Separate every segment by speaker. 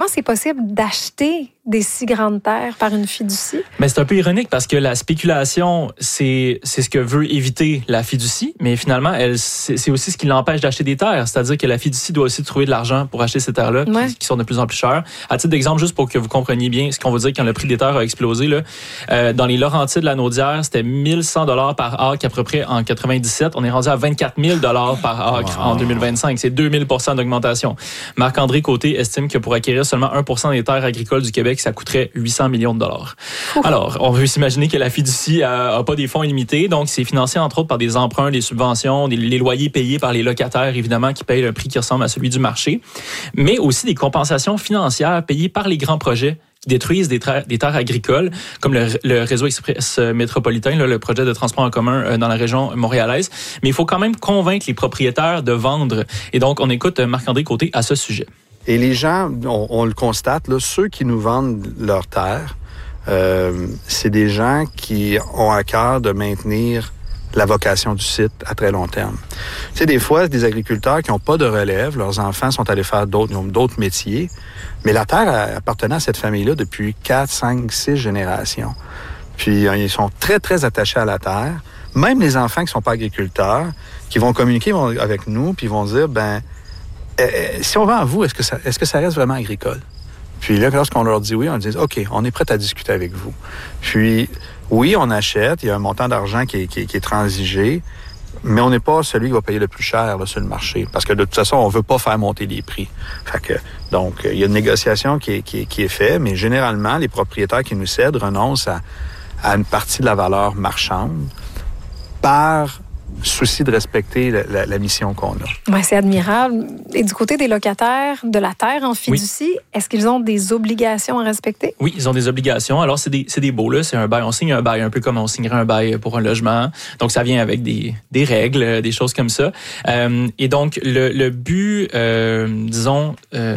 Speaker 1: c'est possible d'acheter des si grandes terres par une fiducie?
Speaker 2: Mais c'est un peu ironique parce que la spéculation, c'est ce que veut éviter la fiducie, mais finalement, c'est aussi ce qui l'empêche d'acheter des terres. C'est-à-dire que la fiducie doit aussi trouver de l'argent pour acheter ces terres-là, qui sont de plus en plus chères. À titre d'exemple, juste pour que vous compreniez bien ce qu'on veut dire quand le prix des terres a explosé, là, dans les Laurentides de la Naudière, c'était 1100 $ par acre à peu près en 97. On est rendu à 24 000 $ par acre en 2025. C'est 2000 % d'augmentation. Marc-André Côté estime que pour acquérir seulement 1 % des terres agricoles du Québec, ça coûterait 800 millions de dollars. Alors, on veut s'imaginer que la fiducie a pas des fonds illimités, donc c'est financé entre autres par des emprunts, des subventions, les loyers payés par les locataires, évidemment, qui payent un prix qui ressemble à celui du marché, mais aussi des compensations financières payées par les grands projets qui détruisent des terres agricoles, comme le réseau express métropolitain, là, le projet de transport en commun dans la région montréalaise. Mais il faut quand même convaincre les propriétaires de vendre. Et donc, on écoute Marc-André Côté à ce sujet.
Speaker 3: Et les gens, on le constate, là, ceux qui nous vendent leurs terres, c'est des gens qui ont à cœur de maintenir la vocation du site à très long terme. Tu sais, des fois, des agriculteurs qui n'ont pas de relève, leurs enfants sont allés faire d'autres métiers, mais la terre appartenait à cette famille-là depuis 4, 5, 6 générations. Puis, ils sont très, très attachés à la terre. Même les enfants qui ne sont pas agriculteurs, qui vont communiquer avec nous, puis ils vont dire, si on vend à vous, est-ce que ça reste vraiment agricole? Puis là, lorsqu'on leur dit oui, on dit OK, on est prêt à discuter avec vous. Puis oui, on achète, il y a un montant d'argent qui est transigé, mais on n'est pas celui qui va payer le plus cher là, sur le marché. Parce que de toute façon, on veut pas faire monter les prix. Fait que, donc, il y a une négociation qui est faite, mais généralement, les propriétaires qui nous cèdent renoncent à une partie de la valeur marchande par souci de respecter la mission qu'on a.
Speaker 1: Ouais, c'est admirable. Et du côté des locataires de la terre en fiducie, est-ce qu'ils ont des obligations à respecter? Oui,
Speaker 2: ils ont des obligations. Alors, c'est des baux, là. C'est un bail. On signe un bail un peu comme on signerait un bail pour un logement. Donc, ça vient avec des règles, des choses comme ça. Et donc, le but, disons,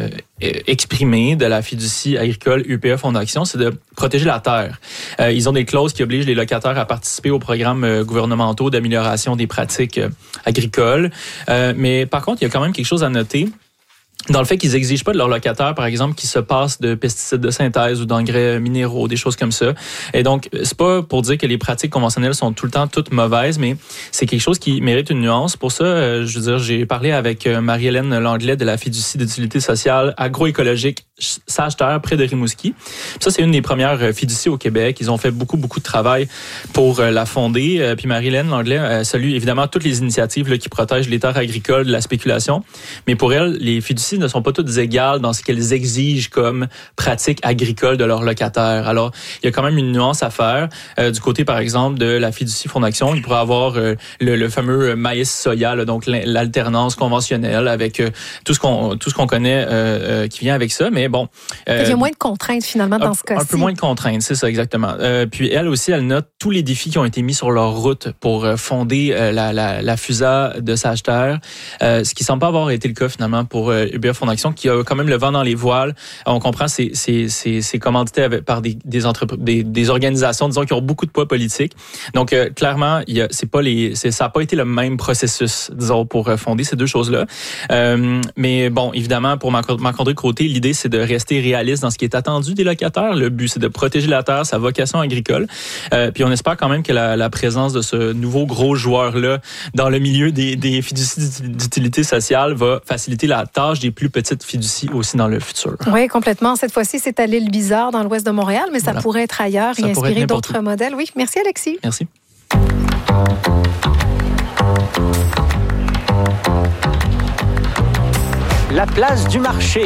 Speaker 2: exprimé de la fiducie agricole UPA Fonds d'Action, c'est de protéger la terre. Ils ont des clauses qui obligent les locataires à participer aux programmes gouvernementaux d'amélioration des pratiques agricoles. Mais par contre, il y a quand même quelque chose à noter. Dans le fait qu'ils n'exigent pas de leurs locataires, par exemple, qu'ils se passent de pesticides de synthèse ou d'engrais minéraux, des choses comme ça. Et donc, c'est pas pour dire que les pratiques conventionnelles sont tout le temps toutes mauvaises, mais c'est quelque chose qui mérite une nuance. Pour ça, je veux dire, j'ai parlé avec Marie-Hélène Langlais de la fiducie d'utilité sociale agroécologique Sage-Terre près de Rimouski. Ça, c'est une des premières fiducies au Québec. Ils ont fait beaucoup de travail pour la fonder. Puis Marie-Hélène Langlais salue évidemment toutes les initiatives là, qui protègent les terres agricoles de la spéculation. Mais pour elle, les fiducies ne sont pas toutes égales dans ce qu'elles exigent comme pratique agricole de leurs locataires. Alors, il y a quand même une nuance à faire. Du côté, par exemple, de la fiducie Fonds d'Action, il pourrait avoir le fameux maïs-soya, là, donc l'alternance conventionnelle avec tout ce qu'on connaît qui vient avec ça. Mais bon.
Speaker 1: Il y a moins de contraintes, finalement, dans ce cas-ci.
Speaker 2: Un peu moins de contraintes, c'est ça, exactement. Puis elle aussi, elle note tous les défis qui ont été mis sur leur route pour fonder la FUSA de Sage-Terre, ce qui semble pas avoir été le cas, finalement, pour UPA Fonds d'Action, qui a quand même le vent dans les voiles. On comprend c'est commandité par des organisations, disons, qui ont beaucoup de poids politique. Donc, clairement, ça n'a pas été le même processus, disons, pour fonder ces deux choses-là. Mais bon, évidemment, pour Marc-André Côté, l'idée, c'est de rester réaliste dans ce qui est attendu des locataires. Le but, c'est de protéger la terre, sa vocation agricole. Puis on espère quand même que la présence de ce nouveau gros joueur-là dans le milieu des fiducies d'utilité sociale va faciliter la tâche des plus petites fiducies aussi dans le futur.
Speaker 1: Oui, complètement. Cette fois-ci, c'est à l'île Bizarre, dans l'ouest de Montréal, mais ça pourrait être ailleurs et inspirer d'autres modèles. Oui, merci Alexis.
Speaker 2: Merci.
Speaker 4: La place du marché.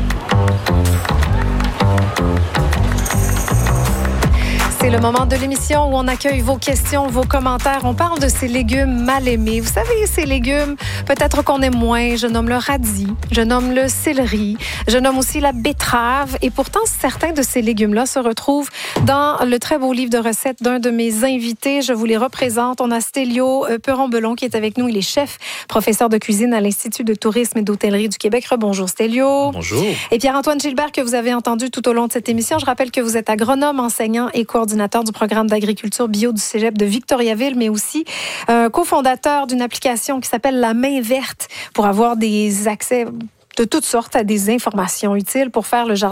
Speaker 1: C'est le moment de l'émission où on accueille vos questions, vos commentaires. On parle de ces légumes mal aimés. Vous savez, ces légumes, peut-être qu'on aime moins. Je nomme le radis, je nomme le céleri, je nomme aussi la betterave. Et pourtant, certains de ces légumes-là se retrouvent dans le très beau livre de recettes d'un de mes invités. Je vous les représente. On a Stélio Peron-Belon qui est avec nous. Il est chef, professeur de cuisine à l'Institut de tourisme et d'hôtellerie du Québec. Rebonjour Stélio.
Speaker 5: Bonjour.
Speaker 1: Et Pierre-Antoine Gilbert que vous avez entendu tout au long de cette émission. Je rappelle que vous êtes agronome, enseignant et coordinateur du programme d'agriculture bio du Cégep de Victoriaville, mais aussi cofondateur d'une application qui s'appelle La Main Verte pour avoir des accès de toutes sortes à des informations utiles pour faire le jardin